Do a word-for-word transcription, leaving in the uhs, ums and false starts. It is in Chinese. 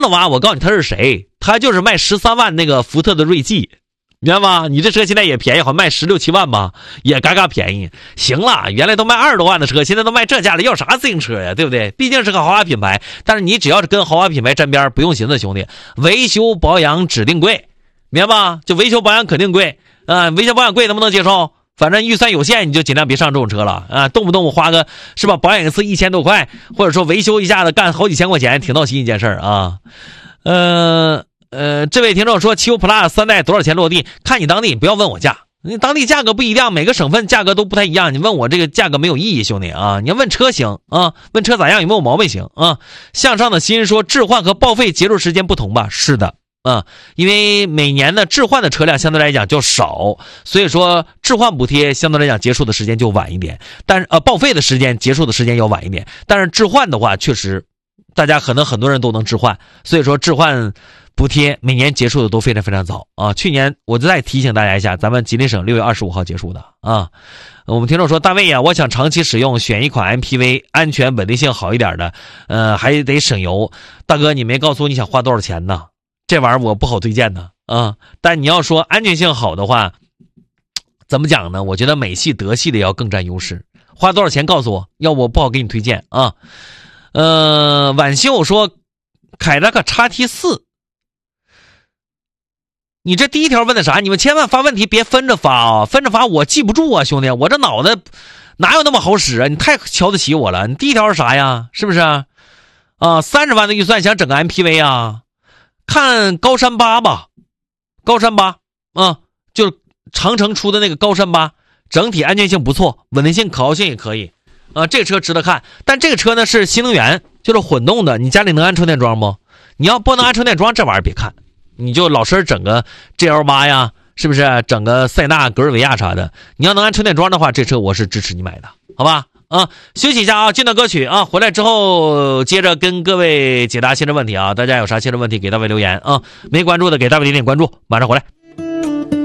那娃我告诉你他是谁，他就是卖十三万那个福特的锐际，明白吗？你这车现在也便宜，好像卖十六七万吧，也嘎嘎便宜。行了，原来都卖二十多万的车，现在都卖这价了，要啥自行车呀？对不对？毕竟是个豪华品牌，但是你只要是跟豪华品牌沾边，不用寻思兄弟，维修保养指定贵，明白吧？就维修保养肯定贵啊、呃，维修保养贵能不能接受？反正预算有限，你就尽量别上这种车了啊！动不动我花个是吧，保养一次一千多块，或者说维修一下子干好几千块钱，挺闹心一件事儿啊。呃呃，这位听众说，奇欧 Plus 三代多少钱落地？看你当地，不要问我价，你当地价格不一样，每个省份价格都不太一样。你问我这个价格没有意义，兄弟啊！你要问车行啊，问车咋样，有没有毛病行啊？向上的心说，置换和报废结束时间不同吧？是的。啊、嗯，因为每年的置换的车辆相对来讲就少，所以说置换补贴相对来讲结束的时间就晚一点，但是呃报废的时间结束的时间要晚一点，但是置换的话确实大家可能很多人都能置换，所以说置换补贴每年结束的都非常非常早啊。去年我就再提醒大家一下，咱们吉林省六月二十五号结束的啊。我们听众说，大卫呀，我想长期使用，选一款 M P V 安全稳定性好一点的，呃还得省油。大哥，你没告诉我你想花多少钱呢？这玩意儿我不好推荐呢啊，但你要说安全性好的话，怎么讲呢？我觉得美系、德系的要更占优势。花多少钱告诉我，要我不好给你推荐啊。呃，晚秀说，凯迪拉克 X T 四，你这第一条问的啥？你们千万发问题别分着发啊，分着发我记不住啊，兄弟，我这脑袋哪有那么好使啊？你太瞧得起我了。你第一条是啥呀？是不是啊？啊，三十万的预算想整个 M P V 啊？看高山八吧，高山八啊，就是长城出的那个高山八，整体安全性不错，稳定性、可靠性也可以啊，这个车值得看。但这个车呢是新能源，就是混动的，你家里能安充电桩不？你要不能安充电桩，这玩意儿别看，你就老实整个 G L 八呀，是不是？整个塞纳、格尔维亚啥的，你要能安充电桩的话，这车我是支持你买的，好吧？啊，休息一下啊，进段歌曲啊，回来之后接着跟各位解答汽车问题啊，大家有啥汽车问题给大卫留言啊，没关注的给大卫点点关注，马上回来。